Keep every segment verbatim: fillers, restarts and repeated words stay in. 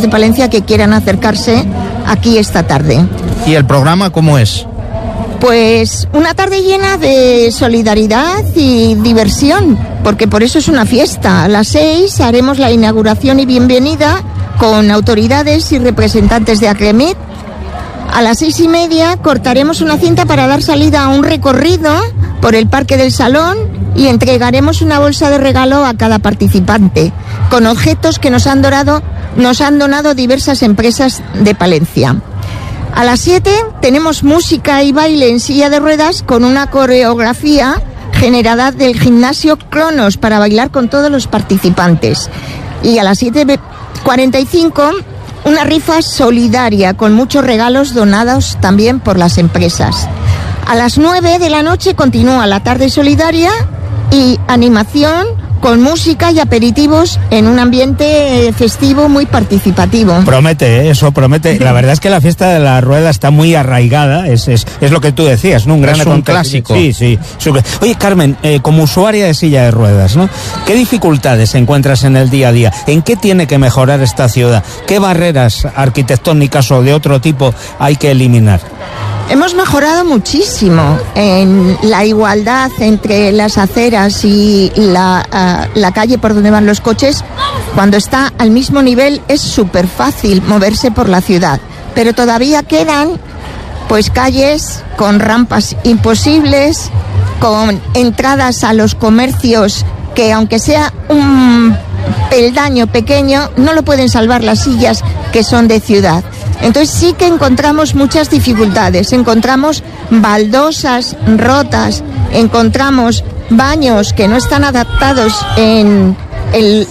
de Palencia que quieran acercarse aquí esta tarde. ¿Y el programa cómo es? Pues una tarde llena de solidaridad y diversión, porque por eso es una fiesta. A las seis haremos la inauguración y bienvenida con autoridades y representantes de Acremit. A las seis y media cortaremos una cinta para dar salida a un recorrido por el Parque del Salón y entregaremos una bolsa de regalo a cada participante, con objetos que nos han donado, nos han donado diversas empresas de Palencia. A las siete tenemos música y baile en silla de ruedas con una coreografía generada del gimnasio Cronos para bailar con todos los participantes. Y a las siete cuarenta y cinco una rifa solidaria con muchos regalos donados también por las empresas. A las nueve de la noche continúa la tarde solidaria y animación con música y aperitivos en un ambiente festivo muy participativo. Promete, ¿eh? Eso promete. La verdad es que la fiesta de la rueda está muy arraigada, es, es, es lo que tú decías, ¿no? Un gran es un clásico. Sí, sí. Oye, Carmen, eh, como usuaria de silla de ruedas, ¿no? ¿Qué dificultades encuentras en el día a día? ¿En qué tiene que mejorar esta ciudad? ¿Qué barreras arquitectónicas o de otro tipo hay que eliminar? Hemos mejorado muchísimo en la igualdad entre las aceras y la, uh, la calle por donde van los coches. Cuando está al mismo nivel es súper fácil moverse por la ciudad, pero todavía quedan pues calles con rampas imposibles, con entradas a los comercios que aunque sea un peldaño pequeño no lo pueden salvar las sillas que son de ciudad. Entonces sí que encontramos muchas dificultades, encontramos baldosas rotas, encontramos baños que no están adaptados en, el,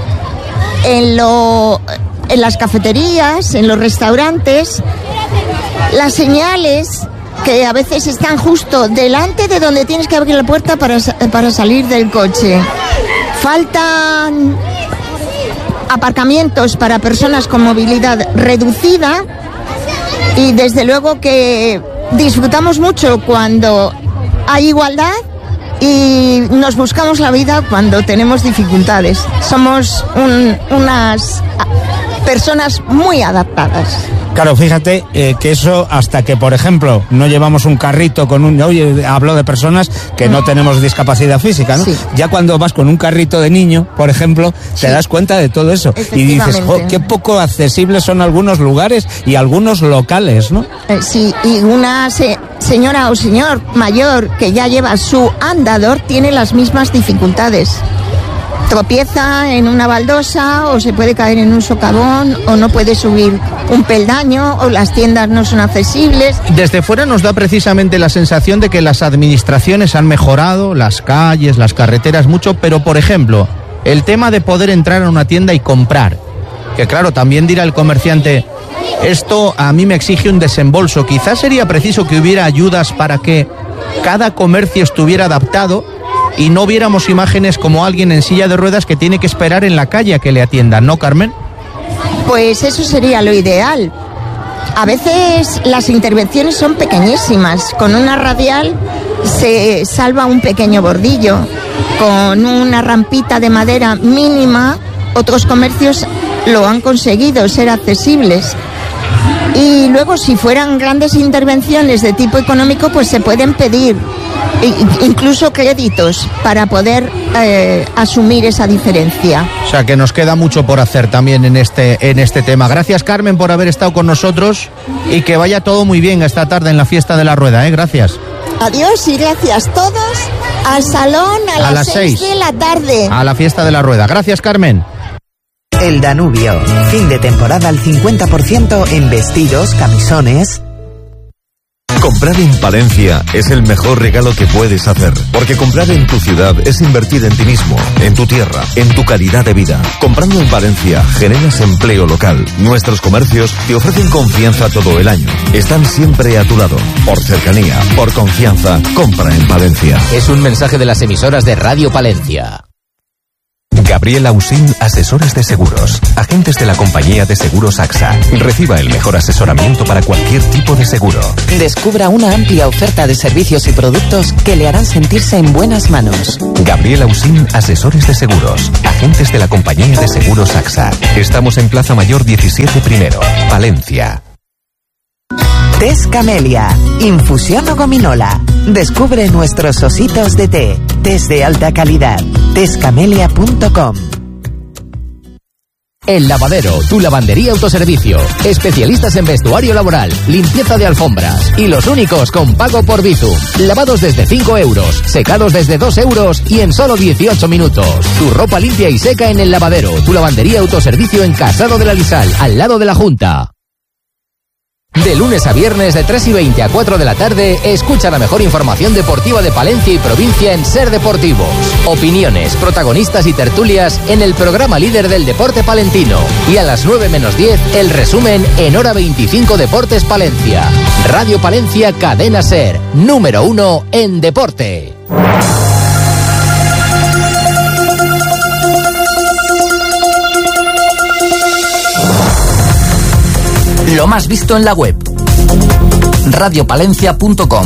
en, lo, en las cafeterías, en los restaurantes, las señales que a veces están justo delante de donde tienes que abrir la puerta para, para salir del coche. Faltan aparcamientos para personas con movilidad reducida y desde luego que disfrutamos mucho cuando hay igualdad y nos buscamos la vida cuando tenemos dificultades. Somos un, unas personas muy adaptadas. Claro, fíjate eh, que eso hasta que, por ejemplo, no llevamos un carrito con un... Oye, hablo de personas que no tenemos discapacidad física, ¿no? Sí. Ya cuando vas con un carrito de niño, por ejemplo, te Sí. das cuenta de todo eso. Y dices, jo, qué poco accesibles son algunos lugares y algunos locales, ¿no? Eh, sí, y una se- señora o señor mayor que ya lleva su andador tiene las mismas dificultades. Tropieza en una baldosa o se puede caer en un socavón o no puede subir un peldaño o las tiendas no son accesibles. Desde fuera nos da precisamente la sensación de que las administraciones han mejorado, las calles, las carreteras mucho, pero por ejemplo, el tema de poder entrar a una tienda y comprar, que claro, también dirá el comerciante, esto a mí me exige un desembolso, quizás sería preciso que hubiera ayudas para que cada comercio estuviera adaptado y no viéramos imágenes como alguien en silla de ruedas que tiene que esperar en la calle a que le atiendan, ¿no, Carmen? Pues eso sería lo ideal. A veces las intervenciones son pequeñísimas. Con una radial se salva un pequeño bordillo. Con una rampita de madera mínima, otros comercios lo han conseguido, ser accesibles. Y luego, si fueran grandes intervenciones de tipo económico, pues se pueden pedir incluso créditos para poder eh, asumir esa diferencia. O sea que nos queda mucho por hacer también en este, en este tema. Gracias, Carmen, por haber estado con nosotros y que vaya todo muy bien esta tarde en la fiesta de la rueda, ¿eh? Gracias. Adiós y gracias todos al salón a, A las las seis seis. de la tarde. A la fiesta de la rueda. Gracias, Carmen. El Danubio. Fin de temporada al cincuenta por ciento en vestidos, camisones. Comprar en Palencia es el mejor regalo que puedes hacer, porque comprar en tu ciudad es invertir en ti mismo, en tu tierra, en tu calidad de vida. Comprando en Palencia generas empleo local. Nuestros comercios te ofrecen confianza todo el año. Están siempre a tu lado. Por cercanía, por confianza, compra en Palencia. Es un mensaje de las emisoras de Radio Palencia. Gabriel Ausín, Asesores de Seguros, agentes de la compañía de seguros A X A. Reciba el mejor asesoramiento para cualquier tipo de seguro. Descubra una amplia oferta de servicios y productos que le harán sentirse en buenas manos. Gabriel Ausín, Asesores de Seguros, agentes de la compañía de seguros A X A. Estamos en Plaza Mayor diecisiete primero, Palencia. Tés Camelia, infusión o gominola. Descubre nuestros ositos de té. Tés de alta calidad. tés camelia punto com. El Lavadero, tu lavandería autoservicio. Especialistas en vestuario laboral, limpieza de alfombras y los únicos con pago por Bizum. Lavados desde cinco euros, secados desde dos euros y en solo dieciocho minutos. Tu ropa limpia y seca en El Lavadero, tu lavandería autoservicio en Casado de la Lisal, al lado de la Junta. De lunes a viernes de tres y veinte a cuatro de la tarde, escucha la mejor información deportiva de Palencia y provincia en Ser Deportivos. Opiniones, protagonistas y tertulias en el programa líder del deporte palentino. Y a las nueve menos diez, el resumen en Hora veinticinco Deportes Palencia. Radio Palencia, Cadena Ser, número uno en deporte. Lo más visto en la web. radio palencia punto com.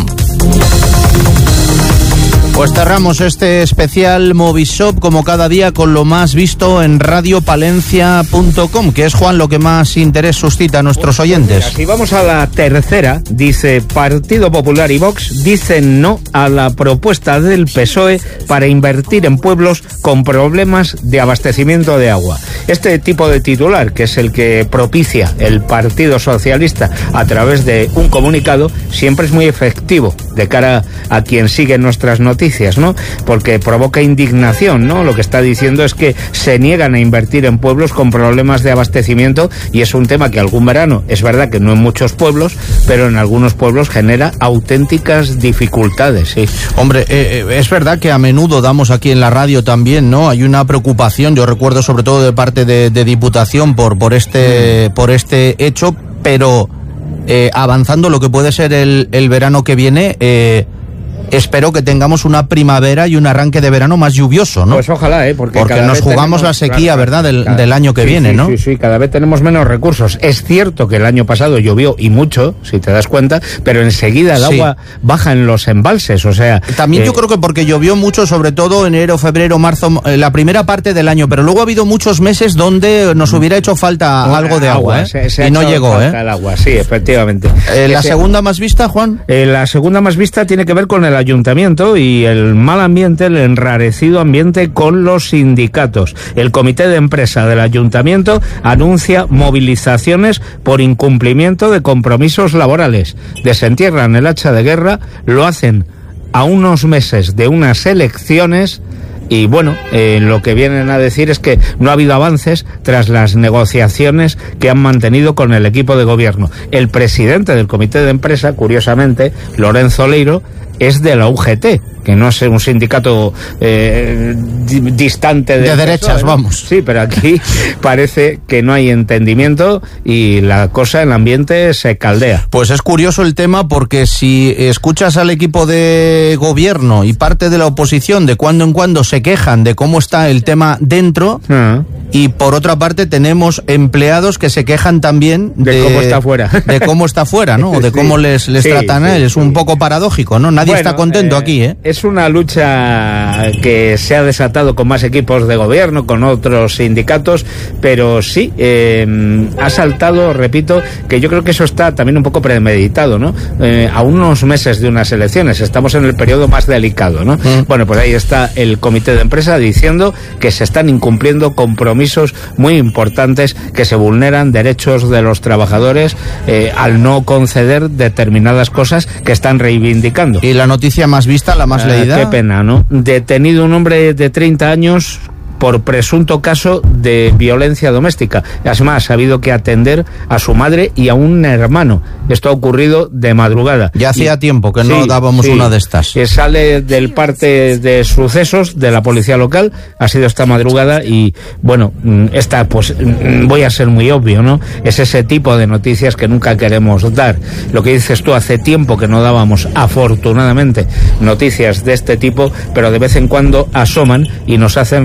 Pues cerramos este especial Movishop como cada día con lo más visto en radio palencia punto com, que es, Juan, lo que más interés suscita a nuestros oyentes. Pues, si vamos a la tercera, dice: Partido Popular y Vox dicen no a la propuesta del P S O E para invertir en pueblos con problemas de abastecimiento de agua. Este tipo de titular, que es el que propicia el Partido Socialista a través de un comunicado, siempre es muy efectivo de cara a quien sigue nuestras noticias, ¿no? Porque provoca indignación, ¿no? Lo que está diciendo es que se niegan a invertir en pueblos con problemas de abastecimiento, y es un tema que algún verano, es verdad que no en muchos pueblos, pero en algunos pueblos genera auténticas dificultades, sí. Hombre, eh, es verdad que a menudo damos aquí en la radio también, ¿no? Hay una preocupación, yo recuerdo sobre todo de parte de, de Diputación por, por, este, mm. por este hecho, pero eh, avanzando lo que puede ser el, el verano que viene, eh, espero que tengamos una primavera y un arranque de verano más lluvioso, ¿no? Pues ojalá, ¿eh? Porque, Porque cada nos vez jugamos tenemos, la sequía, claro, ¿verdad? Del, cada, del año que sí, viene, sí, ¿no? Sí, sí, cada vez tenemos menos recursos. Es cierto que el año pasado llovió y mucho, si te das cuenta, pero enseguida el sí. agua baja en los embalses, o sea... También eh, yo creo que porque llovió mucho, sobre todo enero, febrero, marzo, eh, la primera parte del año, pero luego ha habido muchos meses donde nos hubiera hecho falta una, algo de agua, agua ¿eh? Se, se y no llegó, ¿eh? El agua, sí, efectivamente. Eh, ¿La Ese, segunda más vista, Juan? Eh, la segunda más vista tiene que ver con el ayuntamiento y el mal ambiente, el enrarecido ambiente con los sindicatos. El comité de empresa del ayuntamiento anuncia movilizaciones por incumplimiento de compromisos laborales. Desentierran el hacha de guerra, lo hacen a unos meses de unas elecciones. Y bueno, eh, lo que vienen a decir es que no ha habido avances tras las negociaciones que han mantenido con el equipo de gobierno. El presidente del comité de empresa, curiosamente, Lorenzo Leiro, es de la U G T, que no es un sindicato eh, di distante de, de derechas, ¿no? vamos. Sí, pero aquí parece que no hay entendimiento y la cosa, el ambiente se caldea. Pues es curioso el tema, porque si escuchas al equipo de gobierno y parte de la oposición, de cuando en cuando se quejan de cómo está el tema dentro, uh-huh. y por otra parte tenemos empleados que se quejan también de, de cómo está fuera, de cómo está fuera, ¿no? O de cómo sí. les, les sí, tratan a él. Sí, es un sí. poco paradójico, ¿no? Nadie bueno, está contento eh, aquí, ¿eh? Es una lucha que se ha desatado con más equipos de gobierno, con otros sindicatos, pero sí, eh, ha saltado, repito, que yo creo que eso está también un poco premeditado, ¿no? Eh, a unos meses de unas elecciones, estamos en el periodo más delicado, ¿no? Mm. Bueno, pues ahí está el comité de empresa diciendo que se están incumpliendo compromisos muy importantes, que se vulneran derechos de los trabajadores eh, al no conceder determinadas cosas que están reivindicando. Y la noticia más vista, la más leída. Uh, qué pena, ¿no? Detenido un hombre de treinta años por presunto caso de violencia doméstica. Además, ha habido que atender a su madre y a un hermano. Esto ha ocurrido de madrugada. Ya hacía y, tiempo que sí, no dábamos sí, una de estas. Que sale del parte de sucesos de la policía local, ha sido esta madrugada y, bueno, esta, pues, voy a ser muy obvio, ¿no? Es ese tipo de noticias que nunca queremos dar. Lo que dices tú, hace tiempo que no dábamos, afortunadamente, noticias de este tipo, pero de vez en cuando asoman y nos hacen reflexionar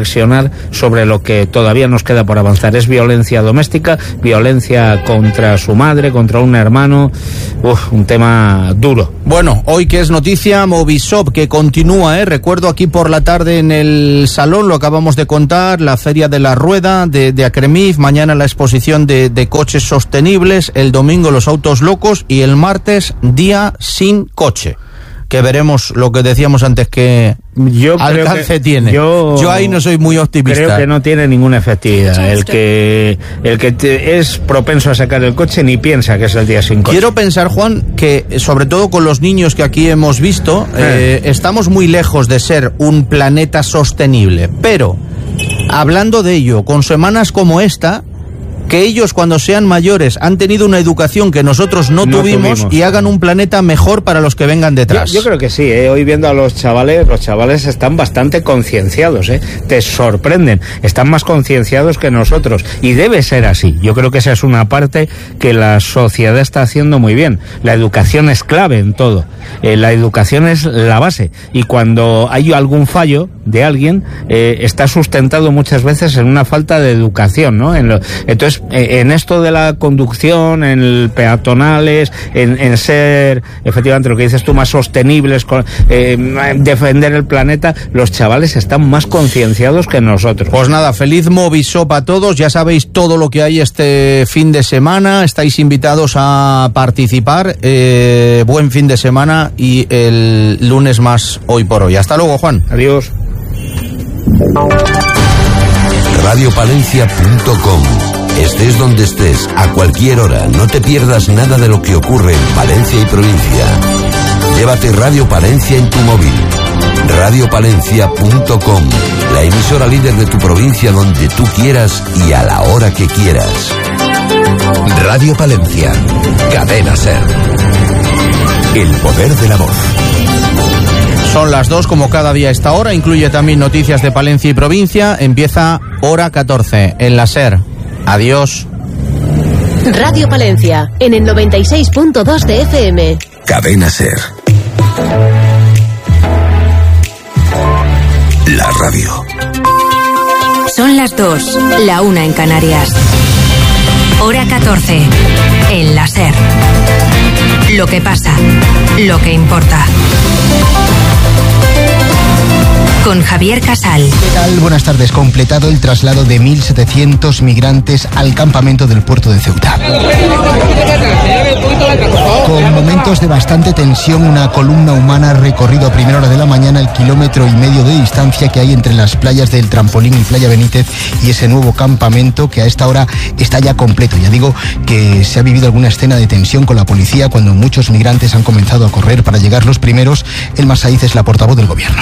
reflexionar sobre lo que todavía nos queda por avanzar. Es violencia doméstica, violencia contra su madre, contra un hermano. Uf, un tema duro. Bueno, hoy que es noticia, Movisop, que continúa, ¿eh? Recuerdo aquí por la tarde en el salón, lo acabamos de contar, la Feria de la Rueda de, de Acremif, mañana la exposición de, de coches sostenibles, el domingo los autos locos y el martes día sin coche. Que veremos lo que decíamos antes que yo alcance que tiene. Yo, yo ahí no soy muy optimista. Creo que no tiene ninguna efectividad. El que el que te es propenso a sacar el coche ni piensa que es el día sin coche. Quiero pensar, Juan, que sobre todo con los niños que aquí hemos visto, eh. Eh, estamos muy lejos de ser un planeta sostenible. Pero, hablando de ello, con semanas como esta, que ellos cuando sean mayores han tenido una educación que nosotros no, no tuvimos, tuvimos y hagan un planeta mejor para los que vengan detrás. Yo, yo creo que sí, ¿eh? Hoy viendo a los chavales, los chavales están bastante concienciados, ¿eh? Te sorprenden, están más concienciados que nosotros y debe ser así. Yo creo que esa es una parte que la sociedad está haciendo muy bien. La educación es clave en todo, eh, la educación es la base y cuando hay algún fallo de alguien, eh, está sustentado muchas veces en una falta de educación, ¿no? En lo, entonces, en esto de la conducción, en el peatonales, en, en ser, efectivamente, lo que dices tú, más sostenibles, con, eh, defender el planeta, los chavales están más concienciados que nosotros. Pues nada, feliz Movisop a todos, ya sabéis todo lo que hay este fin de semana, estáis invitados a participar, eh, buen fin de semana y el lunes más Hoy por Hoy. Hasta luego, Juan. Adiós. radio palencia punto com. Estés donde estés, a cualquier hora, no te pierdas nada de lo que ocurre en Palencia y provincia. Llévate Radio Palencia en tu móvil. radio palencia punto com, la emisora líder de tu provincia donde tú quieras y a la hora que quieras. Radio Palencia, Cadena SER. El poder de la voz. Son las dos, como cada día a esta hora, incluye también noticias de Palencia y provincia. Empieza hora catorce en la SER. Adiós. Radio Palencia, en el noventa y seis punto dos de F M. Cadena SER. La radio. Son las dos, la una en Canarias. Hora catorce, en la SER. Lo que pasa, lo que importa. Con Javier Casal. ¿Qué tal? Buenas tardes. Completado el traslado de mil setecientos migrantes al campamento del puerto de Ceuta. Con momentos de bastante tensión, una columna humana ha recorrido a primera hora de la mañana el kilómetro y medio de distancia que hay entre las playas del Trampolín y Playa Benítez y ese nuevo campamento que a esta hora está ya completo. Ya digo que se ha vivido alguna escena de tensión con la policía cuando muchos migrantes han comenzado a correr para llegar los primeros. Elma Saiz es la portavoz del gobierno.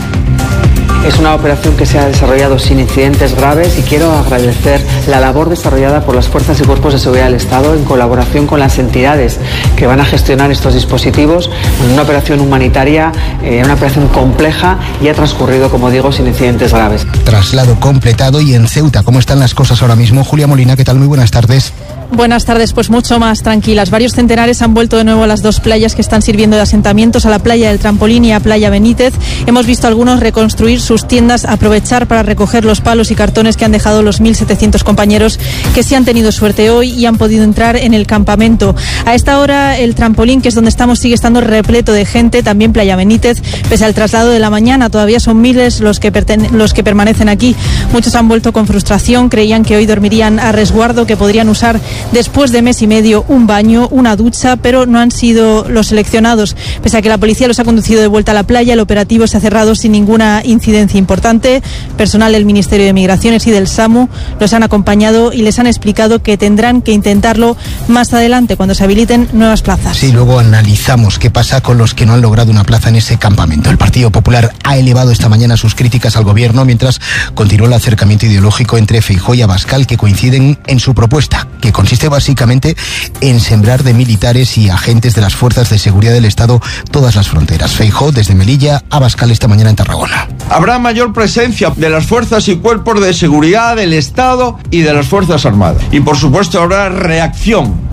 Es una operación que se ha desarrollado sin incidentes graves y quiero agradecer la labor desarrollada por las fuerzas y cuerpos de seguridad del Estado en colaboración con las entidades que van a gestionar estos dispositivos. Una operación humanitaria, eh, una operación compleja y ha transcurrido, como digo, sin incidentes graves. Traslado completado. Y en Ceuta, ¿cómo están las cosas ahora mismo? Julia Molina, ¿qué tal? Muy buenas tardes. Buenas tardes, pues mucho más tranquilas. Varios centenares han vuelto de nuevo a las dos playas que están sirviendo de asentamientos, a la playa del Trampolín y a Playa Benítez. Hemos visto a algunos reconstruir sus tiendas, aprovechar para recoger los palos y cartones que han dejado los mil setecientos compañeros que sí han tenido suerte hoy y han podido entrar en el campamento. A esta hora el Trampolín, que es donde estamos, sigue estando repleto de gente, también Playa Benítez, pese al traslado de la mañana. Todavía son miles los que, perten- los que permanecen aquí. Muchos han vuelto con frustración, creían que hoy dormirían a resguardo, que podrían usar después de mes y medio un baño, una ducha, pero no han sido los seleccionados. Pese a que la policía los ha conducido de vuelta a la playa, el operativo se ha cerrado sin ninguna incidencia importante. Personal del Ministerio de Migraciones y del SAMU los han acompañado y les han explicado que tendrán que intentarlo más adelante, cuando se habiliten nuevas plazas. Sí, luego analizamos qué pasa con los que no han logrado una plaza en ese campamento. El Partido Popular ha elevado esta mañana sus críticas al gobierno, mientras continúa el acercamiento ideológico entre Feijóo y Abascal, que coinciden en su propuesta, que consiste básicamente en sembrar de militares y agentes de las fuerzas de seguridad del Estado todas las fronteras. Feijóo desde Melilla, Abascal esta mañana en Tarragona. Habrá mayor presencia de las fuerzas y cuerpos de seguridad del Estado y de las Fuerzas Armadas. Y por supuesto habrá reacción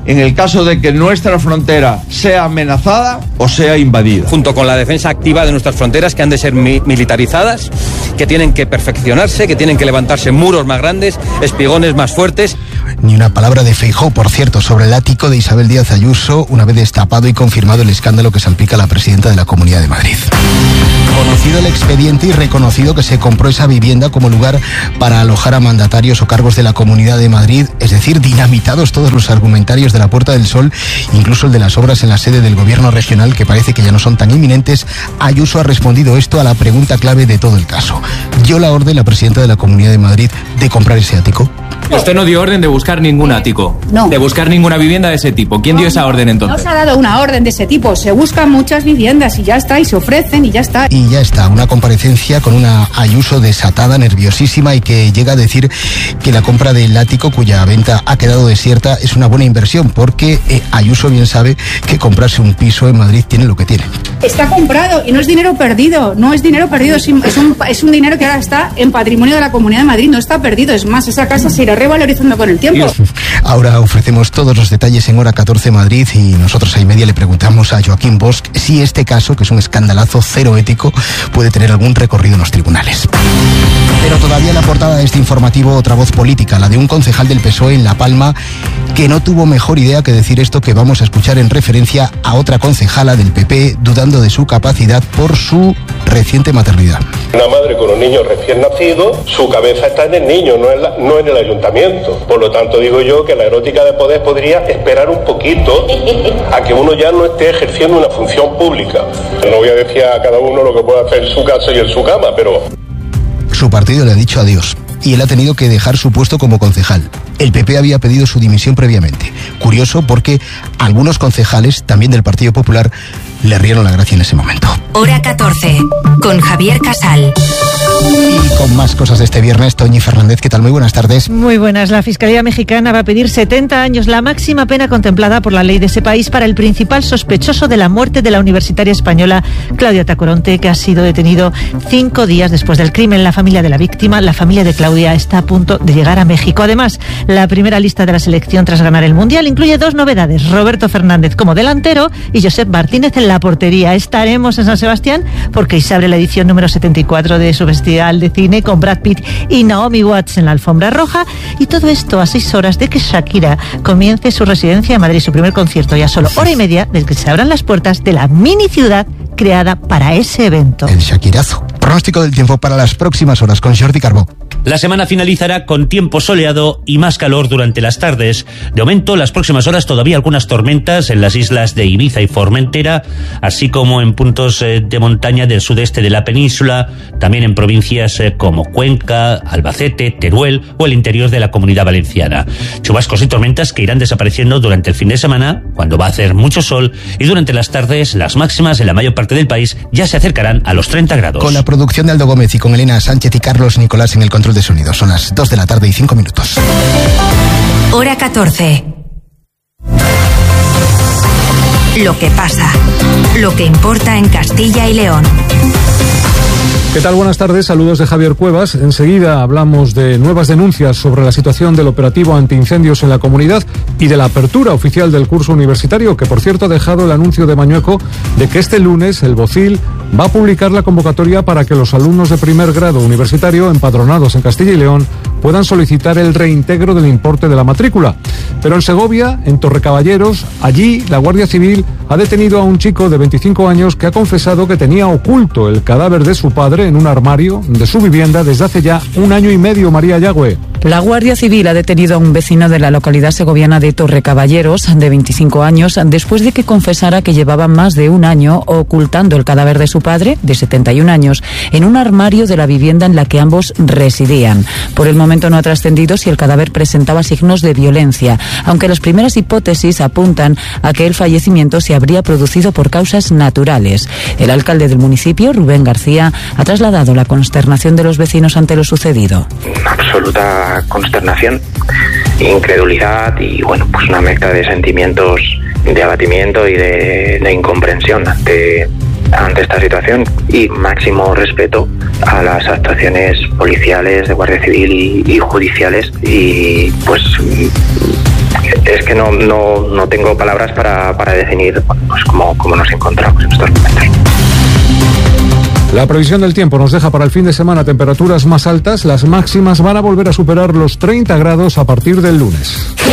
en el caso de que nuestra frontera sea amenazada o sea invadida. Junto con la defensa activa de nuestras fronteras, que han de ser mi- militarizadas, que tienen que perfeccionarse, que tienen que levantarse muros más grandes, espigones más fuertes. Ni una palabra de Feijóo, por cierto, sobre el ático de Isabel Díaz Ayuso, una vez destapado y confirmado el escándalo que salpica a la presidenta de la Comunidad de Madrid. Conocido el expediente y reconocido que se compró esa vivienda como lugar para alojar a mandatarios o cargos de la Comunidad de Madrid, es decir, dinamitados todos los argumentarios de la Puerta del Sol, incluso el de las obras en la sede del gobierno regional, que parece que ya no son tan inminentes. Ayuso ha respondido esto a la pregunta clave de todo el caso. ¿Dio la orden la presidenta de la Comunidad de Madrid de comprar ese ático? Usted no dio orden de buscar ningún ático, No. de buscar ninguna vivienda de ese tipo. ¿Quién dio esa orden No entonces? se ha dado una orden de ese tipo, se buscan muchas viviendas y ya está, y se ofrecen y ya está. Y ya está, una comparecencia con una Ayuso desatada, nerviosísima, y que llega a decir que la compra del ático, cuya venta ha quedado desierta, es una buena inversión, porque eh, Ayuso bien sabe que comprarse un piso en Madrid tiene lo que tiene. Está comprado y no es dinero perdido, no es dinero perdido, es un, es un, es un dinero que ahora está en patrimonio de la Comunidad de Madrid, no está perdido, es más, esa casa se irá revalorizando con el tiempo. Ahora ofrecemos todos los detalles en Hora catorce Madrid, y nosotros a y media le preguntamos a Joaquín Bosch si este caso, que es un escandalazo cero ético, puede tener algún recorrido en los tribunales. Pero todavía en la portada de este informativo otra voz política, la de un concejal del P S O E en La Palma, que no tuvo mejor idea que decir esto que vamos a escuchar en referencia a otra concejala del P P dudando de su capacidad por su reciente maternidad. Una madre con un niño recién nacido, su cabeza está en el niño, no en, la, no en el ayuntamiento. Por lo tanto, digo yo que la erótica de poder podría esperar un poquito a que uno ya no esté ejerciendo una función pública. No voy a decir a cada uno lo que puede hacer en su casa y en su cama, pero... Su partido le ha dicho adiós y él ha tenido que dejar su puesto como concejal. El P P había pedido su dimisión previamente. Curioso, porque algunos concejales, también del Partido Popular, le rieron la gracia en ese momento. Hora catorce, con Javier Casal. Y con más cosas de este viernes, Toñi Fernández, ¿qué tal? Muy buenas tardes. Muy buenas. La Fiscalía Mexicana va a pedir setenta años, la máxima pena contemplada por la ley de ese país, para el principal sospechoso de la muerte de la universitaria española Claudia Tacoronte, que ha sido detenido cinco días después del crimen. La familia de la víctima, la familia de Claudia, está a punto de llegar a México. Además, la primera lista de la selección tras ganar el Mundial incluye dos novedades: Roberto Fernández como delantero y Josep Martínez en la portería. Estaremos en San Sebastián porque se abre la edición número setenta y cuatro de su Festival de Cine, con Brad Pitt y Naomi Watts en la alfombra roja, y todo esto a seis horas de que Shakira comience su residencia en Madrid, su primer concierto, y a solo hora y media de que se abran las puertas de la mini ciudad creada para ese evento. El Shakirazo. Pronóstico del tiempo para las próximas horas con Jordi Carbó. La semana finalizará con tiempo soleado y más calor durante las tardes. De momento, las próximas horas todavía algunas tormentas en las islas de Ibiza y Formentera, así como en puntos de montaña del sudeste de la península, también en provincias como Cuenca, Albacete, Teruel o el interior de la Comunidad Valenciana. Chubascos y tormentas que irán desapareciendo durante el fin de semana, cuando va a hacer mucho sol, y durante las tardes las máximas en la mayor parte del país ya se acercarán a los treinta grados. Con la producción de Aldo Gómez y con Elena Sánchez y Carlos Nicolás en el control de sonido. Son las dos de la tarde y cinco minutos. Hora catorce. Lo que pasa, lo que importa en Castilla y León. ¿Qué tal? Buenas tardes, saludos de Javier Cuevas. Enseguida hablamos de nuevas denuncias sobre la situación del operativo antiincendios en la comunidad y de la apertura oficial del curso universitario, que por cierto ha dejado el anuncio de Mañueco de que este lunes el Bocil va a publicar la convocatoria para que los alumnos de primer grado universitario empadronados en Castilla y León puedan solicitar el reintegro del importe de la matrícula. Pero en Segovia, en Torrecaballeros, allí la Guardia Civil ha detenido a un chico de veinticinco años que ha confesado que tenía oculto el cadáver de su padre en un armario de su vivienda desde hace ya un año y medio. María Yagüe. La Guardia Civil ha detenido a un vecino de la localidad segoviana de Torrecaballeros, de veinticinco años, después de que confesara que llevaba más de un año ocultando el cadáver de su padre, de setenta y un años, en un armario de la vivienda en la que ambos residían. Por el momento no ha trascendido si el cadáver presentaba signos de violencia, aunque las primeras hipótesis apuntan a que el fallecimiento se habría producido por causas naturales. El alcalde del municipio, Rubén García, ha trasladado la consternación de los vecinos ante lo sucedido. Absoluta consternación, incredulidad y bueno, pues una mezcla de sentimientos de abatimiento y de, de incomprensión ante, ante esta situación, y máximo respeto a las actuaciones policiales, de Guardia Civil y, y judiciales, y pues es que no, no, no tengo palabras para, para definir pues, cómo, cómo nos encontramos en estos momentos. La previsión del tiempo nos deja para el fin de semana temperaturas más altas. Las máximas van a volver a superar los treinta grados a partir del lunes.